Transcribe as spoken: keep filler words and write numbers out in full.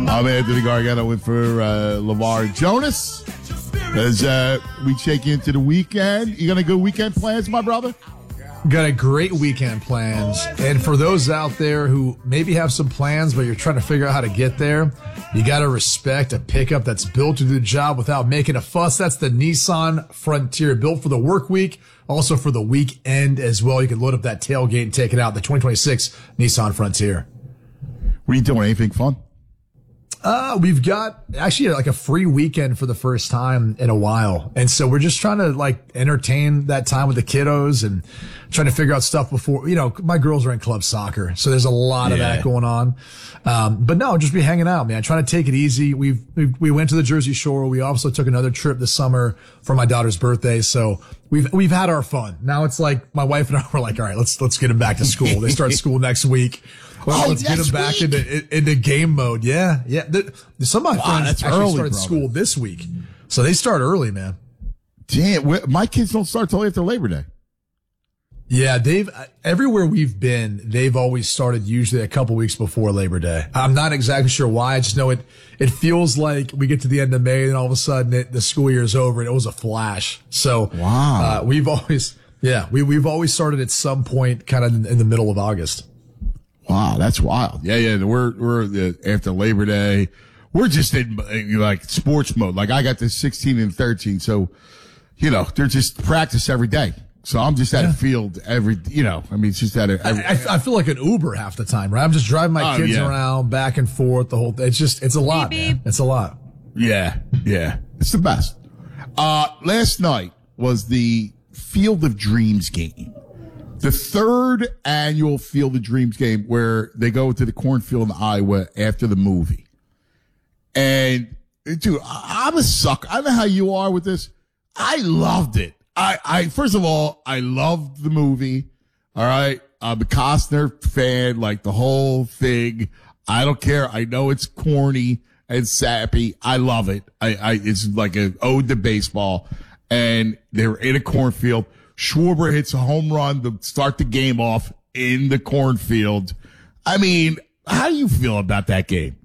I'm Anthony Gargano with for uh, LeVar Jonas. As uh, we shake into the weekend, you got any good weekend plans, my brother? Got a great weekend plans. And for those out there who maybe have some plans, but you're trying to figure out how to get there, you got to respect a pickup that's built to do the job without making a fuss. That's the Nissan Frontier, built for the work week, also for the weekend as well. You can load up that tailgate and take it out. The twenty twenty-six Nissan Frontier. What are you doing? Anything fun? Uh, we've got actually like a free weekend for the first time in a while. And so we're just trying to like entertain that time with the kiddos and trying to figure out stuff before, you know, my girls are in club soccer. So there's a lot of Yeah. that going on. Um, but no, just be hanging out, man, trying to take it easy. We've, we, we went to the Jersey Shore. We also took another trip this summer for my daughter's birthday. So we've, we've had our fun. Now it's like my wife and I were like, all right, let's, let's get them back to school. They start school next week. Well, Oh, let's get them next back week? into into game mode. Yeah, yeah. The, some of my Wow, friends that's actually early, started brother. school this week, so they start early, man. Damn, wh- my kids don't start till after Labor Day. Yeah, they've everywhere we've been, they've always started usually a couple weeks before Labor Day. I'm not exactly sure why. I just know it. It feels like we get to the end of May, and all of a sudden it, the school year is over, and it was a flash. So Wow. uh, we've always, yeah, we we've always started at some point, kind of in, in the middle of August. Wow, that's wild. Yeah, yeah. We're we're uh, after Labor Day. We're just in uh, like sports mode. Like I got this sixteen and thirteen, so you know they're just practice every day. So I'm just at Yeah. a field every. You know, I mean, it's just at a. Every, I, I feel like an Uber half the time, right? I'm just driving my Oh, kids yeah. around back and forth the whole. It's just it's a lot, Beep, beep. man. It's a lot. yeah, yeah. It's the best. Uh, last night was the Field of Dreams game. The third annual Field of Dreams game where they go to the cornfield in Iowa after the movie. And dude, I- I'm a sucker. I don't know how you are with this. I loved it. I, I, first of all, I loved the movie. All right. I'm a Costner fan, like the whole thing. I don't care. I know it's corny and sappy. I love it. I, I, it's like an ode to baseball. And they were in a cornfield. Schwarber hits a home run to start the game off in the cornfield. I mean, how do you feel about that game?